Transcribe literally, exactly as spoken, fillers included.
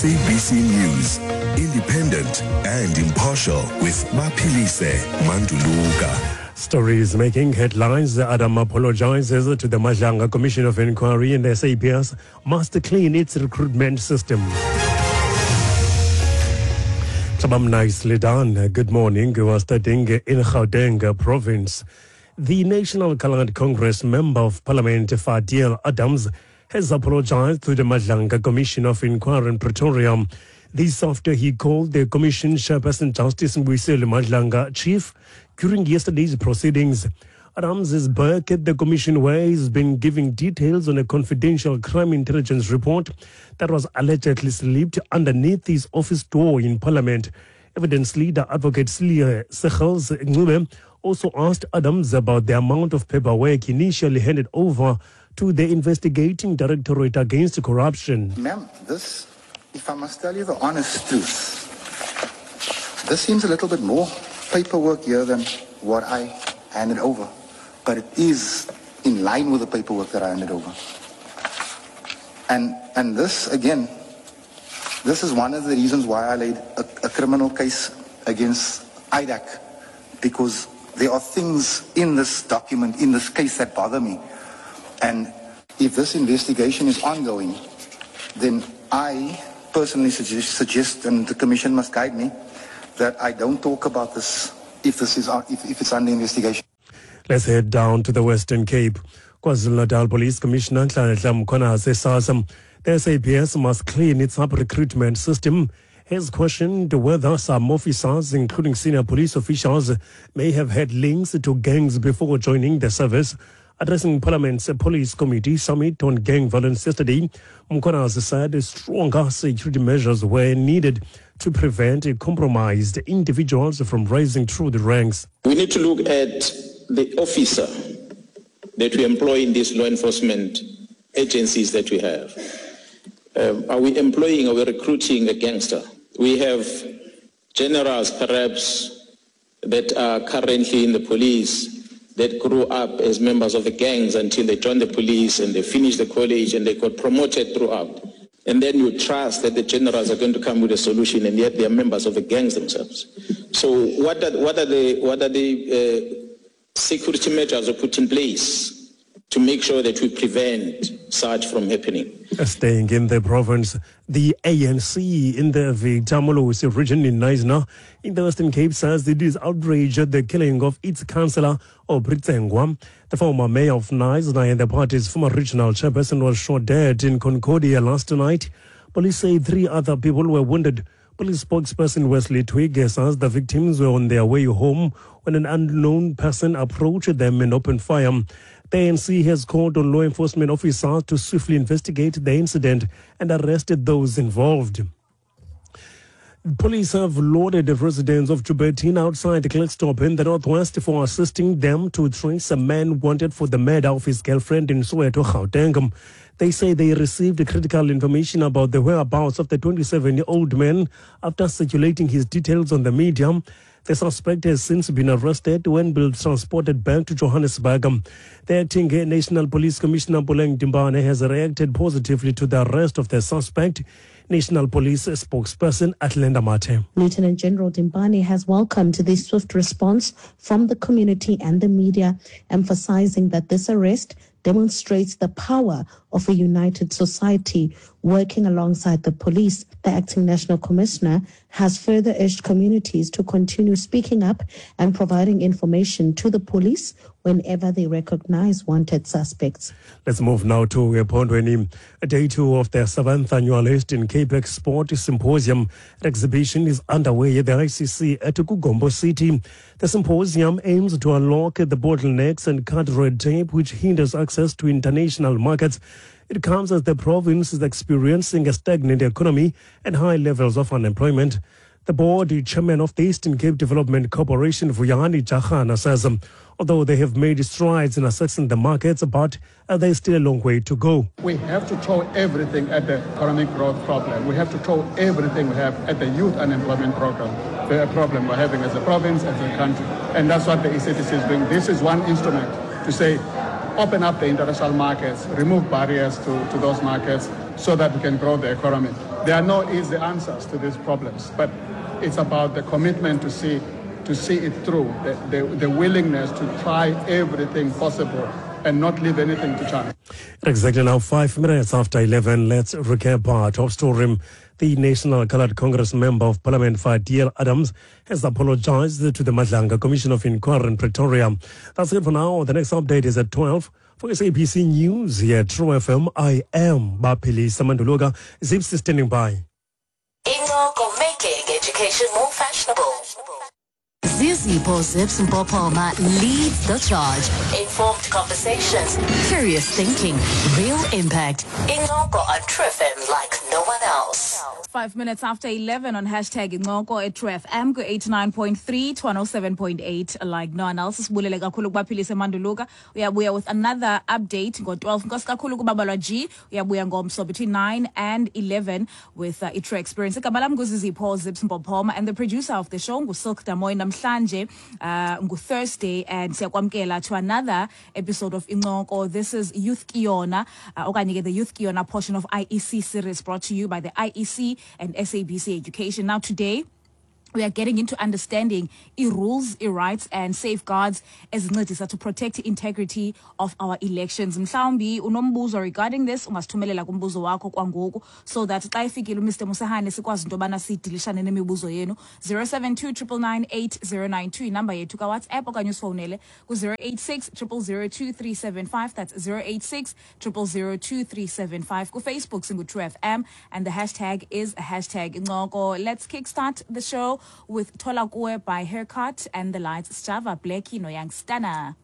A B C News, independent and impartial with Maphilise Manduluka. Stories making headlines. Adam apologizes to the Madlanga Commission of Inquiry and S A P S must clean its recruitment system. Shabam nicely done. Good morning. We are starting in Gauteng province. The National Coloured Congress Member of Parliament Fadiel Adams has apologized to the Madlanga Commission of Inquiry in Pretoria. This after he called the Commission Chairperson Justice Mbuyiseni Madlanga chief during yesterday's proceedings. Adams is back at the Commission where he's been giving details on a confidential crime intelligence report that was allegedly slipped underneath his office door in Parliament. Evidence leader Advocate Celia Sechels Ncube also asked Adams about the amount of paperwork initially handed over to the investigating Directorate Against Corruption. Ma'am, this, if I must tell you the honest truth, this seems a little bit more paperwork here than what I handed over. But it is in line with the paperwork that I handed over. And and this, again, this is one of the reasons why I laid a, a criminal case against I D A C, because there are things in this document, in this case, that bother me. And if this investigation is ongoing, then I personally suggest, suggest and the Commission must guide me, that I don't talk about this if this is if, if it's under investigation. Let's head down to the Western Cape. KwaZulu-Natal Police Commissioner Nhlanhla Mkhwanazi says the S A P S must clean its up recruitment system. Has questioned whether some officers, including senior police officials, may have had links to gangs before joining the service. Addressing Parliament's Police Committee Summit on Gang Violence yesterday, Mkhwanazi said stronger security measures were needed to prevent compromised individuals from rising through the ranks. We need to look at the officer that we employ in these law enforcement agencies that we have. Um, are we employing, are we recruiting a gangster? We have generals perhaps that are currently in the police that grew up as members of the gangs until they joined the police and they finished the college and they got promoted throughout. And then you trust that the generals are going to come with a solution, and yet they are members of the gangs themselves. So what are, what are the, what are the uh, security measures are put in place to make sure that we prevent such from happening? Staying in the province, the A N C in the Victor Molosi region in Knysna in the Western Cape says it is outraged at the killing of its councillor, Obritsengwa. The former mayor of Knysna and the party's former regional chairperson was shot dead in Concordia last night. Police say three other people were wounded. Police spokesperson Wesley Twigg says the victims were on their way home when an unknown person approached them and opened fire. The A N C has called on law enforcement officers to swiftly investigate the incident and arrested those involved. Police have lauded the residents of Joubertina outside Klerksdorp in the northwest for assisting them to trace a man wanted for the murder of his girlfriend in Soweto, Gauteng. They say they received critical information about the whereabouts of the twenty-seven-year-old man after circulating his details on the media. The suspect has since been arrested when transported back to Johannesburg. The acting National Police Commissioner Boleng Dimbane has reacted positively to the arrest of the suspect. National Police spokesperson Atlenda Mate. Lieutenant General Dimbane has welcomed the swift response from the community and the media, emphasizing that this arrest demonstrates the power of a united society working alongside the police. The acting national commissioner has further urged communities to continue speaking up and providing information to the police whenever they recognize wanted suspects. Let's move now to Pondweni. Day two of the seventh annual Eastern Cape Export Symposium exhibition is underway at the I C C at Kugombo City. The symposium aims to unlock the bottlenecks and cut red tape which hinders access to international markets. It comes as the province is experiencing a stagnant economy and high levels of unemployment. The board chairman of the Eastern Cape Development Corporation, Vuyani Jahana, says um, although they have made strides in assessing the markets, but uh, there's still a long way to go. We have to throw everything at the economic growth problem. We have to throw everything we have at the youth unemployment program, the problem we're having as a province, as a country. And that's what the E C D C is doing. This is one instrument to say, open up the international markets, remove barriers to, to those markets so that we can grow the economy. There are no easy answers to these problems, but it's about the commitment to see to see it through, the, the, the willingness to try everything possible and not leave anything to chance. Exactly now, five minutes after eleven, let's recap our top story. The National Coloured Congress Member of Parliament, Fadiel Adams, has apologized to the Madlanga Commission of Inquiry in Pretoria. That's it for now. The next update is at twelve. For S A B C News here at True F M, I am Baphelisa Manduluka. Zips is standing by. Ingoko, making education more fashionable. Zizipho Zips Mpopoma leads the charge. Informed conversations, curious thinking, real impact. Ingoko on True F M like no one else. Five minutes after eleven on hashtag Ingoko at True F M, go eighty-nine point three to one oh seven point eight like no one else. Sibulele kakhulu kuBaphilise Manduluka. Uyabuya with another update ngo twelve. Nkosi kakhulu kuBabalwa G. Uyabuya ngomso between nine and eleven with uh, True Experience. Igama lami nguZizipho Zips Mpopoma, and the producer of the show nguSilk Damoy. Namhlanje uh, ngu Thursday, and siyakwamkela to another episode of Ingoko. This is Youth Kiona, uh, okanye the Youth Kiona portion of I E C series brought to you by the I E C and S A B C Education. Now today, we are getting into understanding i-rules, i-rights and safeguards ezincedisa to protect the integrity of our elections. Mhlawumbi unombuzo regarding this, ungasithumelela kumbuzo wakho kwangoku, so that xa ifikile uMr Musahane sikwazi into yobana sidilishane nemibuzo yenu. zero seven two nine nine eight zero nine two inamba yethu kaWhatsApp okanye usifowunele ku zero eight six zero zero zero two three seven five. That's zero eight six zero zero zero two three seven five. Ku Facebook singu True F M, and the hashtag is hashtag Ingoko. Let's kickstart the show with Tola Kue by Haircut and the Lights, Java Blakey no Young Stunner.